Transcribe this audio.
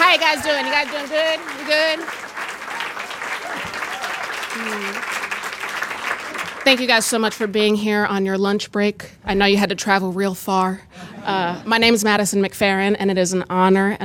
How you guys doing? You guys doing good? You good? Thank you guys so much for being here on your lunch break. I know you had to travel real far. My name is Madison McFerrin, and it is an honor and